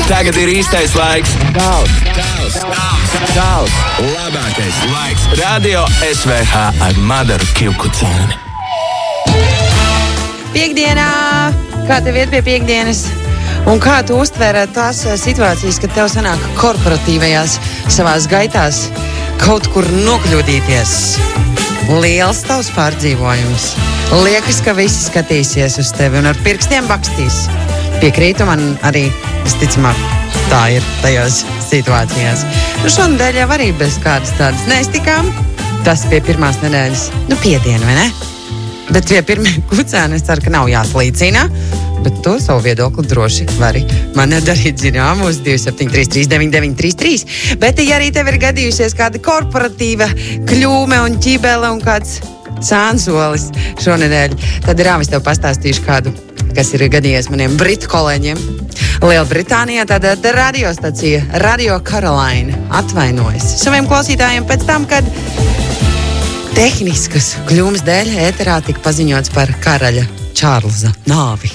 Tagad ir īstais laiks. Tavs. Labākais laiks. Radio SVH ar Madaru Kivkucāni. Piektdienā! Kā tev iet pie piektdienas? Un kā tu uztver tās situācijas, kad tev sanāk korporatīvajās savās gaitās kaut kur nokļūdīties? Liels tavs pārdzīvojums. Liekas, ka visi skatīsies uz tevi un ar pirkstiem bakstīs. Piekrītu, man arī, visticamāk, tā ir tajās situācijās. Šonadēļ jau arī bez kādas tādas neiztikām. Tas pie pirmās nedēļas, piediena, vai ne? Bet pie pirmie kucēni es ceru, ka nav jāslīcina. Bet to savu viedokli droši vari man darīt zinām uz 273 9933. Bet, ja arī tev ir gadījusies kāda korporatīva kļūme un ķibele un kāds sānsolis šonedēļ, tad es tev pastāstīšu kādu, kas ir gadījies maniem britu kolēģiem. Lielbritānijā tāda radiostacija Radio Caroline atvainojas saviem klausītājiem pēc tam, kad tehniskas kļūmes dēļ ēterā tika paziņots par karaļa Čārlza nāvi.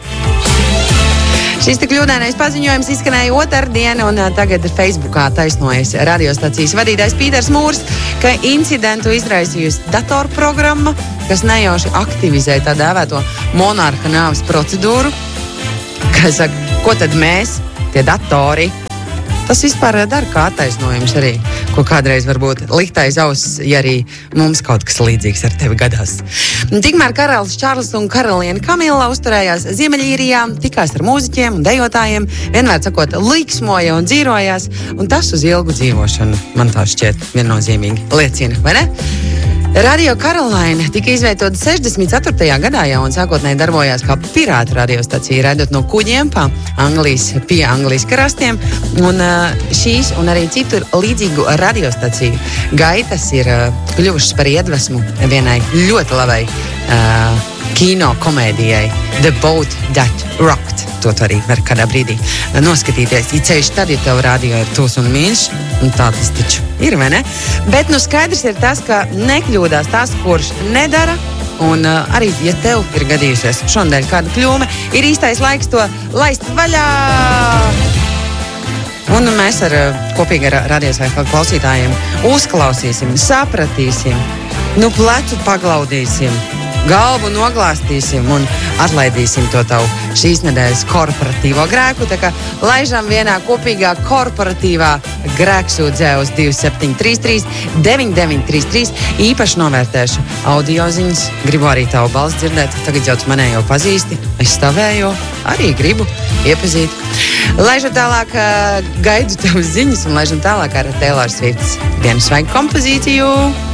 Šis kļūdainais paziņojums izskanēja otrdien, un tagad Facebookā taisnojas radiostacijas vadītājs Pīters Mūrs, ka incidentu izraisījusi datorprogramma, kas nejauši aktivizē tā dēvēto monarha nāves procedūru. Kas saka, ko tad mēs, tie datori, tas vispār dara kā attaisnojums arī, ko kādreiz varbūt likt aiz auss, ja arī mums kaut kas līdzīgs ar tevi gadās. Tikmēr karalis Čārls un karaliene Kamila uzturējās Ziemeļīrijā, tikās ar mūziķiem un dejotājiem, vienmēr sakot, liksmoja un dzīrojās, un tas uz ilgu dzīvošanu, man tā šķiet viennozīmīgi liecina, vai ne? Radio Caroline tika izveidota 64. gadā jau un sākotnēji darbojās kā pirāta radiostacija, raidot no kuģiem pie Anglijas krastiem. Un šīs un arī citu līdzīgu radiostaciju gaitas ir kļuvušas par iedvesmu vienai ļoti labai kino komēdijai The Boat That Rocked. To arī var kādā brīdī noskatīties. Ceļš tad, ja tev radio ir tūs un mīļš, un tā tas taču ir, vai ne? Bet skaidrs ir tas, ka nekļūdās tas, kurš nedara, un arī, ja tev ir gadījusies šonadēļ kāda kļūme, ir īstais laiks to laist vaļā! Un mēs kopīgi ar radiosvēku klausītājiem uzklausīsim, sapratīsim, plecu paglaudīsim, galvu noglāstīsim un atlaidīsim to tavu šīs nedēļas korporatīvo grēku. Tā kā laižam vienā kopīgā korporatīvā grēksūdzē uz 2733 9933. Īpaši novērtēšu audio ziņas. Gribu arī tavu balsi dzirdēt. Tagad jau tu manējo pazīsti. Es stavēju, arī gribu iepazīt. Laižam tālāk, gaidu tev ziņas un laižam tālāk ar Taylor Swifts vienu svaigu kompozīciju.